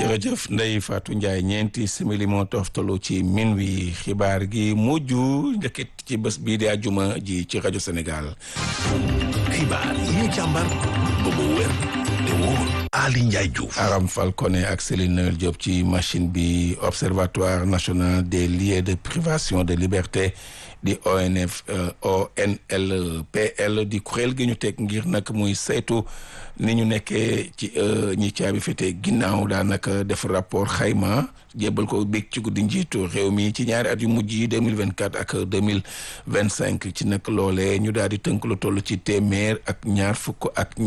jërëjëf Ndeye Fatou Ndiaye ñeenti simili moo toftalu ci min wi xibaar gi mujj njëkkit ci bés bii di àjjuma ji ci rajo Sénégal. xibaar yi ñu càmbar ba mu wér te wóor. Ali Ndiaye Diouf. Aram Falcone ak Céline Noël Diop ci machine bi Observatoire national des lieux de privation de liberté di ONLPL di kuréel gi ñu teg ngir nag muy saytu ni ñu nekkee ci ñi caabi fete ginnaaw daanaka def rapport xayma jébbal ko bég ci guddi njiitu réew mi ci ñaari at yu mujj yi 2024 ak 2025 ci nag loolee ñu daal di tënk lu toll ci téeméer ak ñaar fukk ak